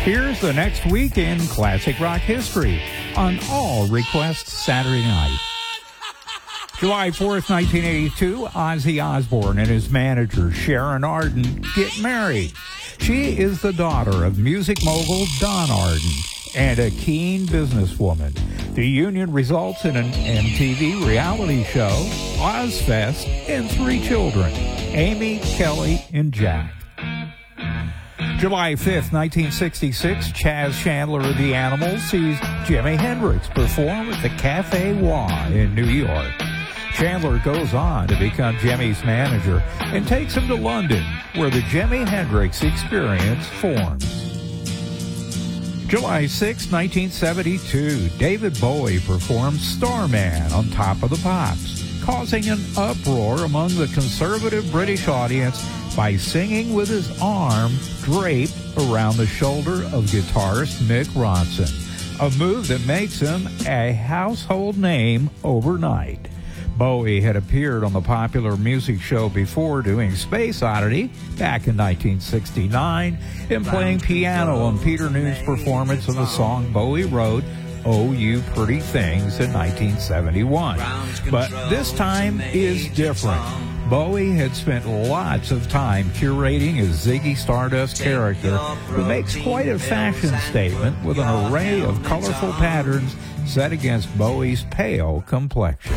Here's the next week in classic rock history on All Requests Saturday night. July 4th, 1982, Ozzy Osbourne and his manager, Sharon Arden, get married. She is the daughter of music mogul Don Arden and a keen businesswoman. The union results in an MTV reality show, Ozzfest, and 3 children, Amy, Kelly, and Jack. July 5th, 1966, Chas Chandler of the Animals sees Jimi Hendrix perform at the Cafe Wha in New York. Chandler goes on to become Jimi's manager and takes him to London, where the Jimi Hendrix Experience forms. July 6, 1972, David Bowie performs Starman on Top of the Pops, causing an uproar among the conservative British audience by singing with his arm draped around the shoulder of guitarist Mick Ronson, a move that makes him a household name overnight. Bowie had appeared on the popular music show before doing Space Oddity back in 1969 and playing piano on Peter Noon's performance of the song Bowie wrote, Oh You Pretty Things, in 1971. But this time is different. Bowie had spent lots of time curating his Ziggy Stardust character, who makes quite a fashion statement with an array of colorful patterns set against Bowie's pale complexion.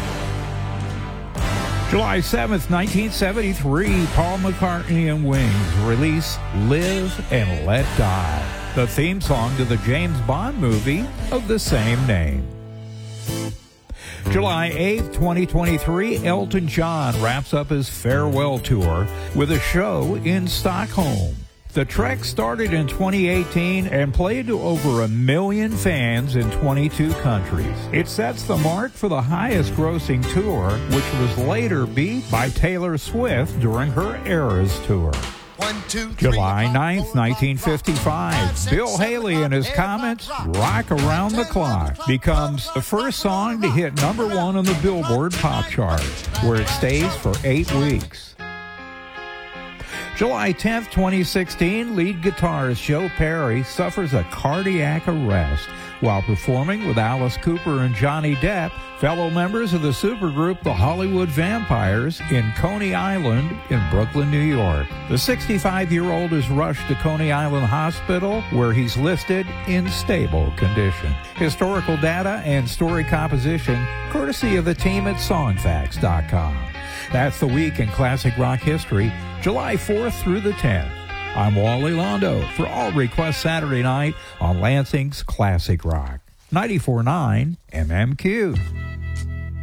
July 7th, 1973, Paul McCartney and Wings release Live and Let Die, the theme song to the James Bond movie of the same name. July 8th, 2023, Elton John wraps up his farewell tour with a show in Stockholm. The trek started in 2018 and played to over 1 million fans in 22 countries. It sets the mark for the highest grossing tour, which was later beat by Taylor Swift during her Eras tour. July 9th, 1955, Bill Haley and his Comets, Rock Around the Clock, becomes the first song to hit number 1 on the Billboard Pop Chart, where it stays for 8 weeks. July 10th, 2016, lead guitarist Joe Perry suffers a cardiac arrest while performing with Alice Cooper and Johnny Depp, fellow members of the supergroup The Hollywood Vampires, in Coney Island in Brooklyn, New York. The 65-year-old is rushed to Coney Island Hospital, where he's listed in stable condition. Historical data and story composition courtesy of the team at Songfacts.com. That's the week in classic rock history, July 4th through the 10th. I'm Wally Londo for All Requests Saturday night on Lansing's Classic Rock, 94.9 MMQ.